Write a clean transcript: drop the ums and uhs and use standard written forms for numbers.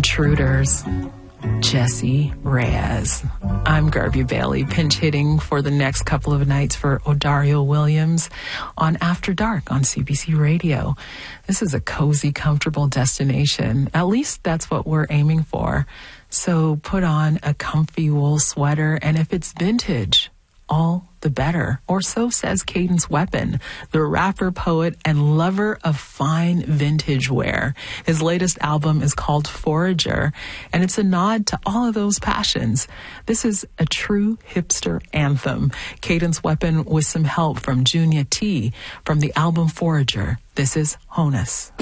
Intruders, Jessie Reyez. I'm Garvey Bailey, pinch hitting for the next couple of nights for Odario Williams on After Dark on CBC Radio. This is a cozy, comfortable destination. At least that's what we're aiming for. So put on a comfy wool sweater, and if it's vintage, all the better. Or so says Cadence Weapon, the rapper, poet, and lover of fine vintage wear. His latest album is called Forager, and it's a nod to all of those passions. This is a true hipster anthem. Cadence Weapon with some help from Junia T from the album Forager. This is Honus.